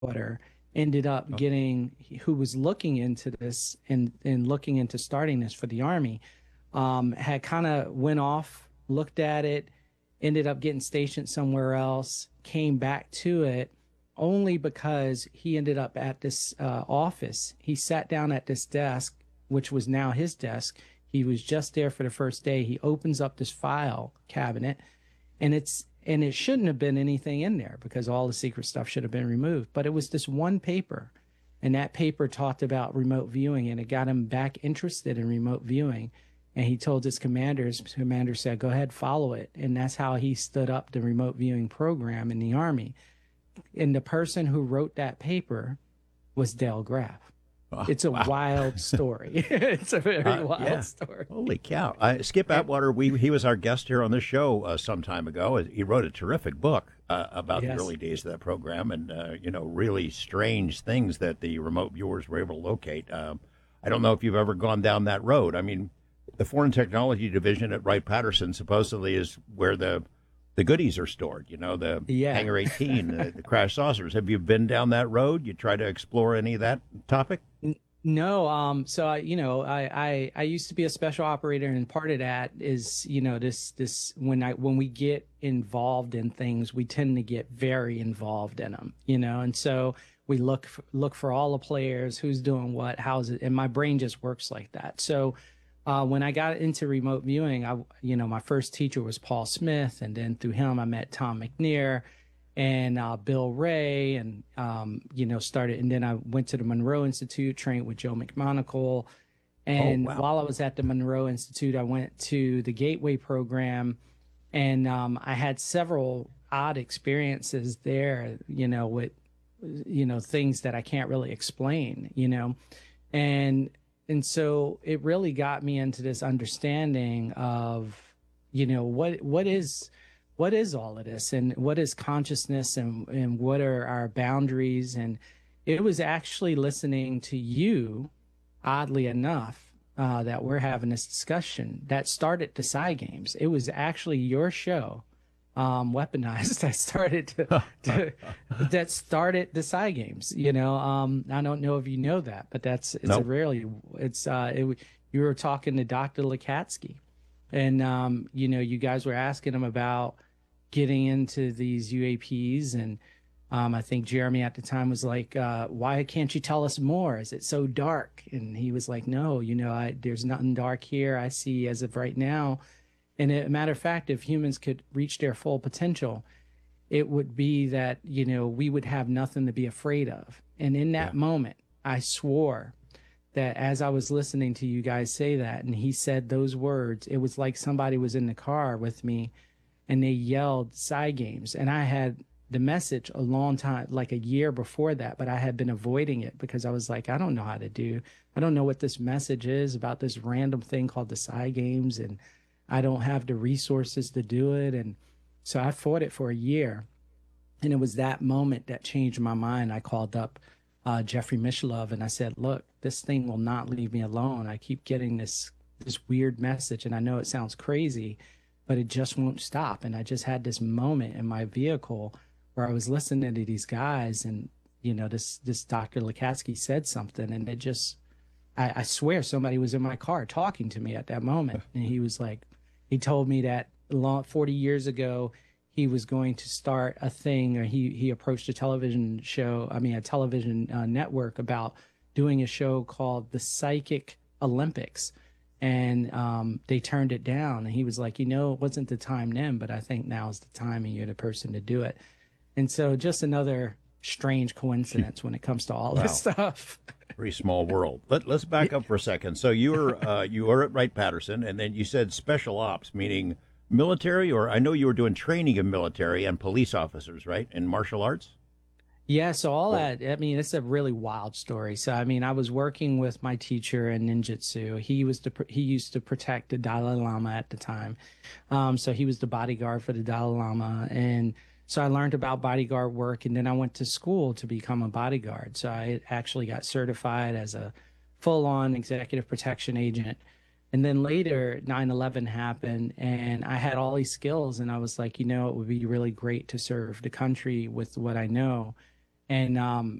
daughter ended up Oh, getting, who was looking into this and looking into starting this for the Army, had kind of went off, looked at it, ended up getting stationed somewhere else, came back to it only because he ended up at this office. He sat down at this desk, which was now his desk. He was just there for the first day. He opens up this file cabinet, and it shouldn't have been anything in there because all the secret stuff should have been removed. But it was this one paper, and that paper talked about remote viewing, and it got him back interested in remote viewing. And he told his commanders, his commander said, "Go ahead, follow it." And that's how he stood up the remote viewing program in the Army. And the person who wrote that paper was Dale Graff. oh, It's a wow. wild story. It's a very wild Yeah. story. Holy cow. Skip And, Atwater, he was our guest here on the show some time ago. He wrote a terrific book about the yes. early days of that program and, really strange things that the remote viewers were able to locate. I don't know if you've ever gone down that road. I mean, the Foreign Technology Division at Wright-Patterson supposedly is where the goodies are stored, the Yeah. Hangar 18, the crash saucers. Have you been down that road? You try to explore any of that topic? No, so I used to be a special operator, and part of that is, this when we get involved in things, we tend to get very involved in them, and so we look for all the players, who's doing what, how's it, and my brain just works like that. So when I got into remote viewing, my first teacher was Paul Smith, and then through him I met Tom McNair and Bill Ray, and started. And then I went to the Monroe Institute, trained with Joe McMonagle. Oh, And wow. while I was at the Monroe Institute, I went to the Gateway program, and I had several odd experiences there. With things that I can't really explain. And so it really got me into this understanding of, what is all of this, and what is consciousness, and what are our boundaries. And it was actually listening to you, oddly enough, that we're having this discussion that started the Psy Games. It was actually your show, Weaponized, that started the Psy Games. I don't know if you know that, but it's a Nope. really you were talking to Dr. Lakatsky, and you guys were asking him about getting into these UAPs. And I think Jeremy at the time was like, "Why can't you tell us more? Is it so dark?" And he was like, "No, there's nothing dark here. I see as of right now." And a matter of fact, if humans could reach their full potential, it would be that, we would have nothing to be afraid of. And in Yeah. that moment, I swore that as I was listening to you guys say that, and he said those words, it was like somebody was in the car with me and they yelled "Psy Games." And I had the message a long time, like a year before that, but I had been avoiding it because I was like, I don't know what this message is about this random thing called the Psy Games, and I don't have the resources to do it. And so I fought it for a year. And it was that moment that changed my mind. I called up Jeffrey Mishlove, and I said, "Look, this thing will not leave me alone. I keep getting this weird message, and I know it sounds crazy, but it just won't stop." And I just had this moment in my vehicle where I was listening to these guys, and this Dr. Lukatsky said something, and it just, I swear somebody was in my car talking to me at that moment. And he was like, he told me that 40 years ago, he was going to start a thing, or he approached a television show, a television network, about doing a show called the Psychic Olympics. And they turned it down. And he was like, it wasn't the time then, but I think now is the time, and you're the person to do it. And so just another strange coincidence when it comes to all this Wow. stuff. Pretty small world. Let's back up for a second. So you were at Wright Patterson, and then you said special ops, meaning military, or I know you were doing training of military and police officers, right, in martial arts. Yeah, so all Or that, it's a really wild story. So, I was working with my teacher in ninjutsu. He used to protect the Dalai Lama at the time. So he was the bodyguard for the Dalai Lama. And so I learned about bodyguard work, and then I went to school to become a bodyguard. So I actually got certified as a full-on executive protection agent. And then later, 9/11 happened, and I had all these skills, and I was like, it would be really great to serve the country with what I know. And